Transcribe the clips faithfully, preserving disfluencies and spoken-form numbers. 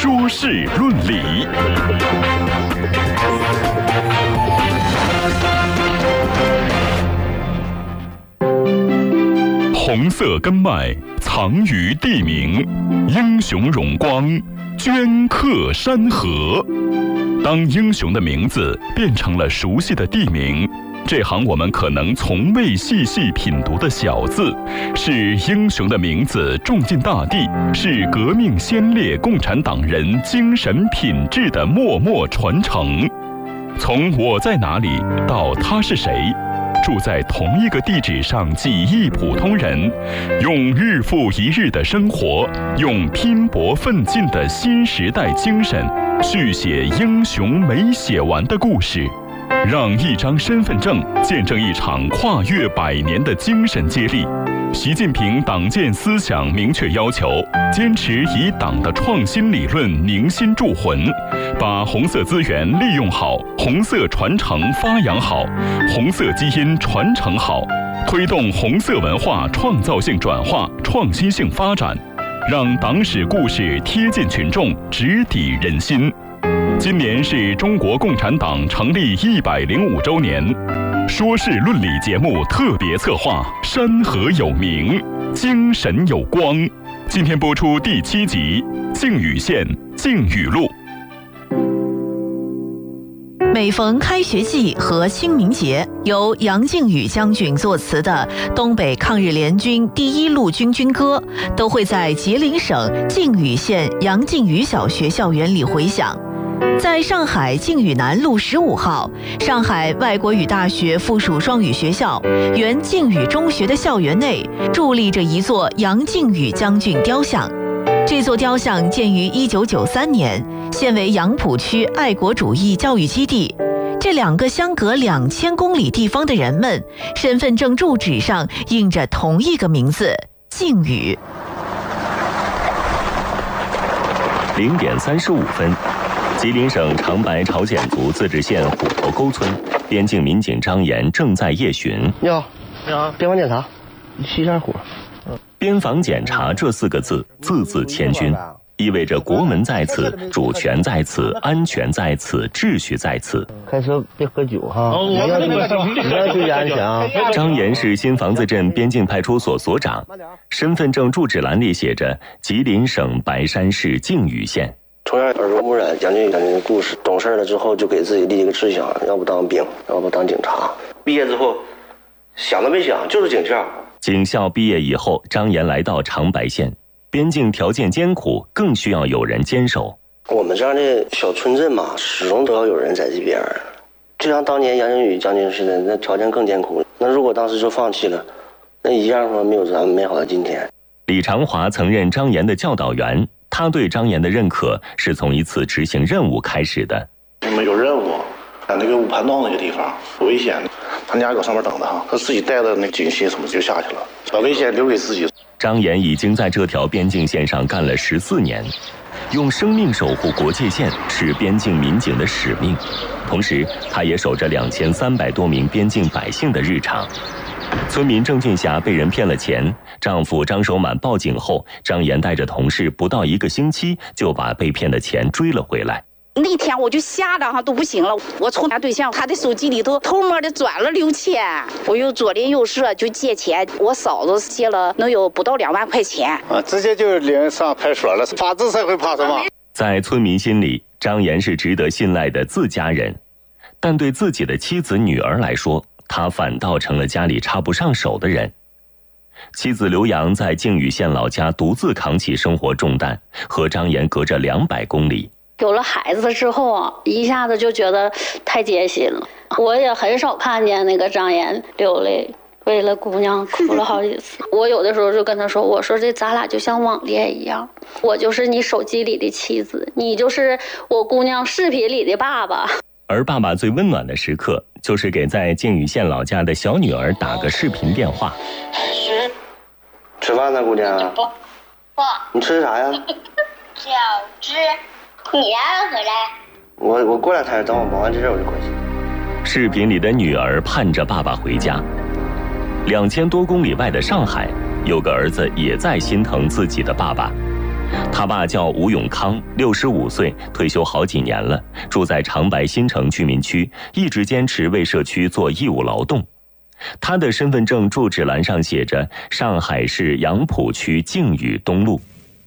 说事论理。红色根脉藏于地名，英雄荣光镌刻山河。当英雄的名字变成了熟悉的地名，这行我们可能从未细细品读的小字，是英雄的名字种进大地，是革命先烈共产党人精神品质的默默传承。从我在哪里到他是谁，住在同一个地址上几亿普通人，用日复一日的生活，用拼搏奋进的新时代精神，续写英雄没写完的故事。让一张身份证见证一场跨越百年的精神接力。习近平党建思想明确要求，坚持以党的创新理论凝心铸魂，把红色资源利用好，红色传承发扬好，红色基因传承好，推动红色文化创造性转化、创新性发展，让党史故事贴近群众，直抵人心。今年是中国共产党成立一百零五周年，说事论理节目特别策划《山河有名，精神有光》，今天播出第七集《靖宇县靖宇路》。 每逢开学季和清明节，由杨靖宇将军作词的东北抗日联军第一路军军歌都会在吉林省靖宇县杨靖宇小学校园里回响。在上海靖宇南路十五号，上海外国语大学附属双语学校原靖宇中学的校园内，伫立着一座杨靖宇将军雕像。这座雕像建于一九九三年，现为杨浦区爱国主义教育基地。这两个相隔两千公里地方的人们，身份证住址上印着同一个名字——靖宇。 零点三十五分。吉林省长白朝鲜族自治县虎头沟村，边境民警张岩正在夜巡。 你好，你好，边防检查，西山虎。 边防检查这四个字，字字千钧，意味着国门在此，主权在此，安全在此，秩序在此。 开车别喝酒哈，你要注你要注意安全啊。 张岩是新房子镇边境派出所所长，身份证住址栏里写着吉林省白山市靖宇县。 从小耳濡目染杨靖宇将军的故事，懂事了之后就给自己立一个志向，要不当兵，要不当警察。毕业之后想都没想，就是警校。 警校毕业以后，张岩来到长白县，边境条件艰苦，更需要有人坚守。 我们这样的小村镇嘛，始终都要有人在这边，就像当年杨靖宇将军似的，那条件更艰苦。那如果当时就放弃了，那一样说没有咱们美好的今天。 李长华曾任张岩的教导员。他对张岩的认可是从一次执行任务开始的。 我们有任务，在那个五盘洞那个地方危险，他家搁上面等着哈，他自己带的那警旗什么就下去了，把危险留给自己。 张岩已经在这条边境线上干了十四年，用生命守护国界线是边境民警的使命，同时他也守着两千三百多名边境百姓的日常。村民郑俊霞被人骗了钱，丈夫张守满报警后，张岩带着同事不到一个星期就把被骗的钱追了回来。 那天我就吓得哈都不行了，我从他对象他的手机里头偷摸的转了六千，我又左邻右舍就借钱，我嫂子借了能有不到两万块钱啊，直接就领上派出所了。法治社会怕什么？ 在村民心里，张岩是值得信赖的自家人，但对自己的妻子女儿来说，他反倒成了家里插不上手的人。妻子刘洋在靖宇县老家独自扛起生活重担，和张岩隔着两百公里。 有了孩子之后啊，一下子就觉得太艰辛了。我也很少看见那个张岩流泪，为了姑娘哭了好几次。我有的时候就跟他说，我说这咱俩就像网恋一样，我就是你手机里的妻子，你就是我姑娘视频里的爸爸。 而爸爸最温暖的时刻，就是给在靖宇县老家的小女儿打个视频电话。 吃饭呢，姑娘。不不。你吃啥呀？ 饺子。你啥时候回来？ 我我过两天，等我忙完这事我就回去。 视频里的女儿盼着爸爸回家。两千多公里外的上海，有个儿子也在心疼自己的爸爸。 他爸叫吴永康，六十五岁，退休好几年了，住在长白新城居民区，一直坚持为社区做义务劳动。他的身份证住址栏上写着上海市杨浦区靖宇东路。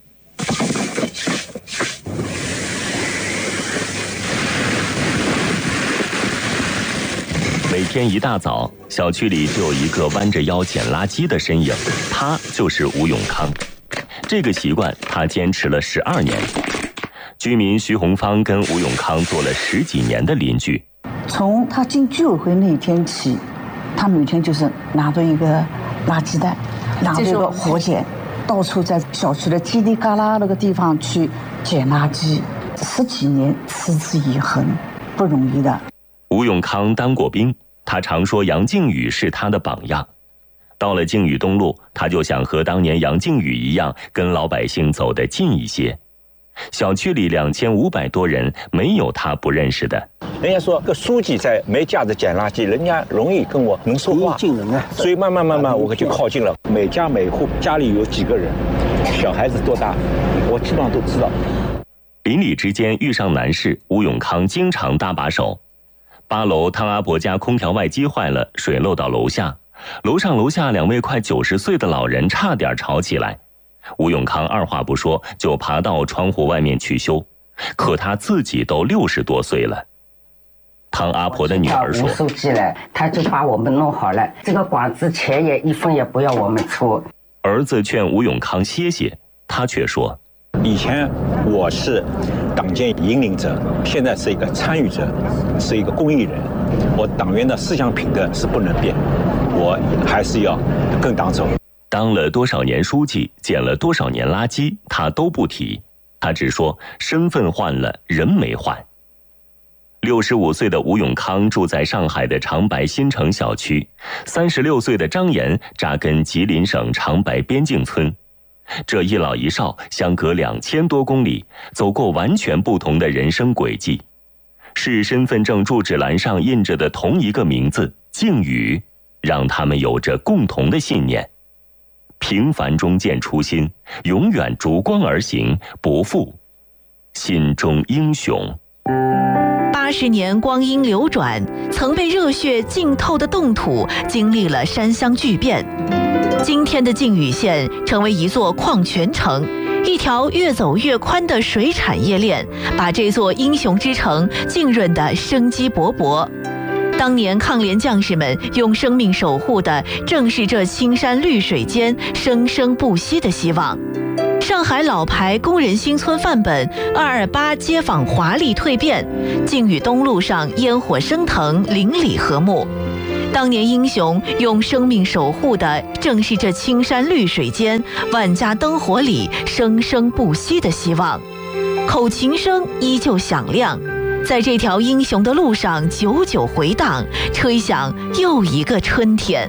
每天一大早，小区里就有一个弯着腰捡垃圾的身影，他就是吴永康。这个习惯他坚持了十二年。居民徐红芳跟吴永康做了十几年的邻居。 从他进居委会那一天起，他每天就是拿着一个垃圾袋，拿着一个火剪，到处在小区的叽里嘎啦那个地方去捡垃圾，十几年持之以恒，不容易的。 吴永康当过兵，他常说杨靖宇是他的榜样。到了靖宇东路，他就想和当年杨靖宇一样，跟老百姓走得近一些。小区里两千五百多人，没有他不认识的。 人家说个书记在没架子捡垃圾，人家容易跟我能说话，所以慢慢慢慢我就靠近了。每家每户家里有几个人，小孩子多大，我基本上都知道。 邻里之间遇上难事，吴永康经常搭把手。八楼汤阿婆家空调外机坏了，水漏到楼下。楼上楼下两位快九十岁的老人差点吵起来，吴永康二话不说就爬到窗户外面去修，可他自己都六十多岁了。汤阿婆的女儿说：“ 吴书记了，他就把我们弄好了，这个管子钱也一分也不要我们出。” 儿子劝吴永康歇歇，他却说：“ 以前我是党建引领者，现在是一个参与者，是一个公益人。我党员的思想品德是不能变，我还是要跟党走。” 当了多少年书记，捡了多少年垃圾，他都不提，他只说身份换了，人没换。六十五岁的吴永康住在上海的长白新城小区，三十六岁的张岩扎根吉林省长白边境村。这一老一少相隔两千多公里，走过完全不同的人生轨迹。是身份证住址栏上印着的同一个名字靖宇，让他们有着共同的信念：平凡中见初心，永远逐光而行，不负心中英雄。 八十年光阴流转，曾被热血浸透的冻土经历了山乡巨变。今天的靖宇县成为一座矿泉城，一条越走越宽的水产业链，把这座英雄之城浸润得生机勃勃。当年抗联将士们用生命守护的，正是这青山绿水间生生不息的希望。上海老牌工人新村范本二二八街坊华丽蜕变，靖宇东路上烟火升腾，邻里和睦。当年英雄用生命守护的，正是这青山绿水间万家灯火里生生不息的希望。口琴声依旧响亮，在这条英雄的路上久久回荡，吹响又一个春天。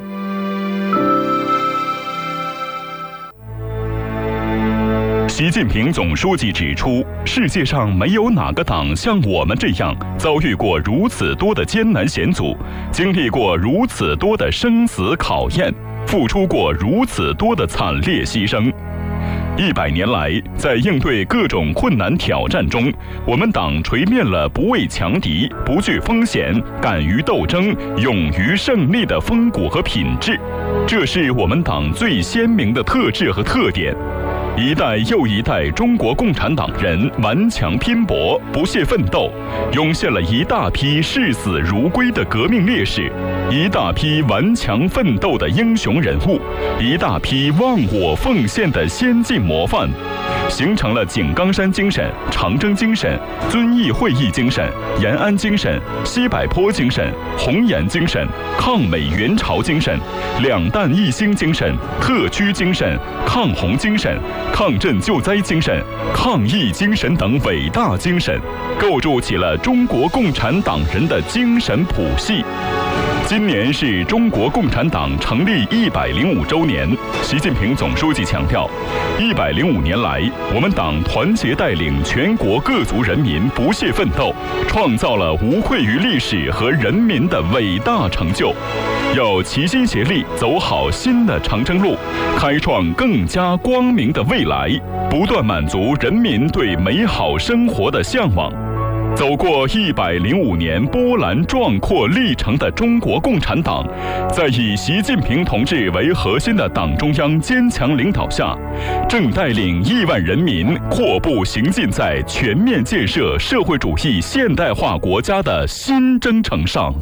习近平总书记指出，世界上没有哪个党像我们这样遭遇过如此多的艰难险阻，经历过如此多的生死考验，付出过如此多的惨烈牺牲。一百年来，在应对各种困难挑战中，我们党锤炼了不畏强敌、不惧风险、敢于斗争、勇于胜利的风骨和品质，这是我们党最鲜明的特质和特点。一代又一代中国共产党人顽强拼搏、不懈奋斗，涌现了一大批视死如归的革命烈士，一大批顽强奋斗的英雄人物，一大批忘我奉献的先进模范，形成了井冈山精神、长征精神、遵义会议精神、延安精神、西柏坡精神、红岩精神、抗美援朝精神、两弹一星精神、特区精神、抗洪精神、抗震救灾精神、抗疫精神等伟大精神，构筑起了中国共产党人的精神谱系。今年是中国共产党成立一百零五周年，习近平总书记强调，一百零五年来，我们党团结带领全国各族人民不懈奋斗，创造了无愧于历史和人民的伟大成就。要齐心协力走好新的长征路，开创更加光明的未来。 不断满足人民对美好生活的向往。走过一百零五年波澜壮阔历程的中国共产党，在以习近平同志为核心的党中央坚强领导下，正带领亿万人民阔步行进在全面建设社会主义现代化国家的新征程上。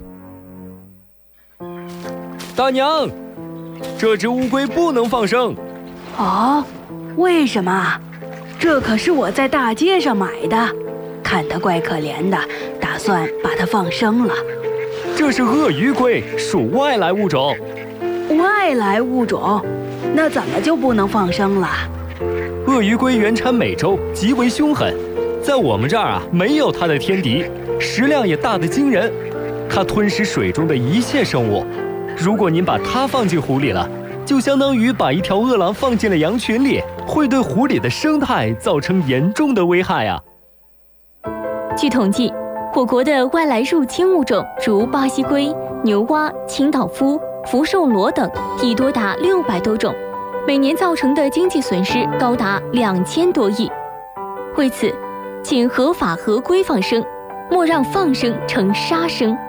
大娘，这只乌龟不能放生。 哦，为什么？这可是我在大街上买的。看它怪可怜的，打算把它放生了。 这是鳄鱼龟，属外来物种。 外来物种？那怎么就不能放生了？ 鳄鱼龟原产美洲，极为凶狠，在我们这儿啊，没有它的天敌，食量也大得惊人。它吞食水中的一切生物。如果您把它放进湖里了，就相当于把一条饿狼放进了羊群里，会对湖里的生态造成严重的危害啊。 据统计，我国的外来入侵物种如巴西龟、牛蛙、清道夫、福寿螺等，已多达六百多种，每年造成的经济损失高达两千多亿。为此，请合法合规放生，莫让放生成杀生。